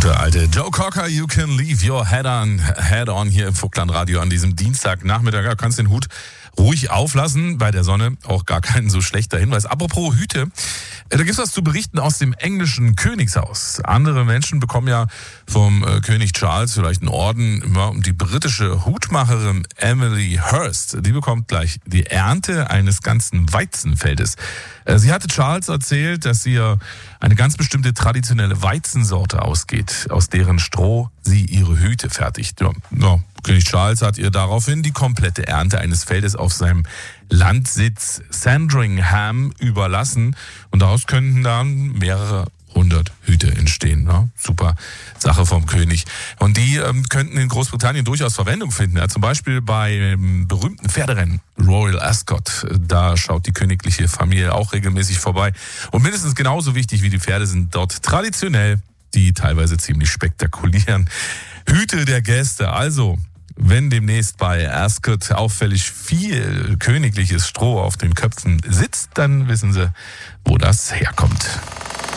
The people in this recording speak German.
Gute alte Joe Cocker, you can leave your head on hier im Vogtland Radio an diesem Dienstagnachmittag. Du kannst den Hut ruhig auflassen, bei der Sonne auch gar kein so schlechter Hinweis. Apropos Hüte, da gibt's was zu berichten aus dem englischen Königshaus. Andere Menschen bekommen ja vom König Charles vielleicht einen Orden. Und die britische Hutmacherin Emily Hurst, die bekommt gleich die Ernte eines ganzen Weizenfeldes. Sie hatte Charles erzählt, dass ihr eine ganz bestimmte traditionelle Weizensorte ausgeht, aus deren Stroh sie ihre Hüte fertigt. König Charles hat ihr daraufhin die komplette Ernte eines Feldes auf seinem Landsitz Sandringham überlassen. Und daraus könnten dann mehrere 100 Hüte entstehen. Ja, super Sache vom König. Und die könnten in Großbritannien durchaus Verwendung finden. Ja, zum Beispiel beim berühmten Pferderennen Royal Ascot. Da schaut die königliche Familie auch regelmäßig vorbei. Und mindestens genauso wichtig wie die Pferde sind dort traditionell die teilweise ziemlich spektakulären Hüte der Gäste. Also, wenn demnächst bei Ascot auffällig viel königliches Stroh auf den Köpfen sitzt, dann wissen Sie, wo das herkommt.